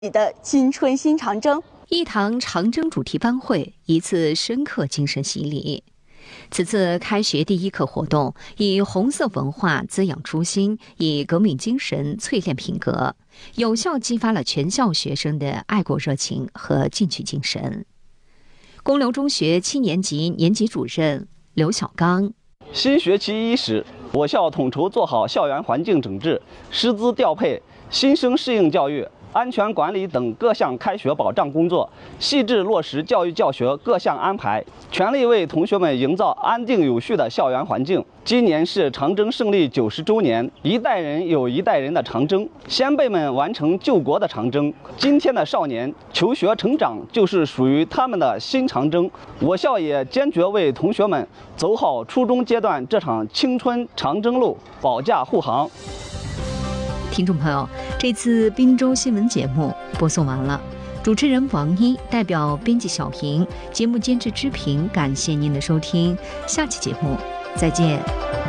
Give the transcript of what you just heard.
你的青春新长征。 一堂长征主题班会，一次深刻精神洗礼。此次开学第一课活动以红色文化滋养初心，以革命精神淬炼品格，有效激发了全校学生的爱国热情和进取精神。公刘中学7年级年级主任刘小刚： 新学期伊始，我校统筹做好校园环境整治、师资调配、新生适应教育、安全管理等各项开学保障工作，细致落实教育教学各项安排，全力为同学们营造安定有序的校园环境。今年是长征胜利90周年，一代人有一代人的长征，先辈们完成救国的长征，今天的少年求学成长就是属于他们的新长征。我校也坚决为同学们走好初中阶段这场青春长征路保驾护航。 听众朋友，这次滨州新闻节目播送完了，主持人王一代表编辑小平、节目监制之平，感谢您的收听，下期节目再见。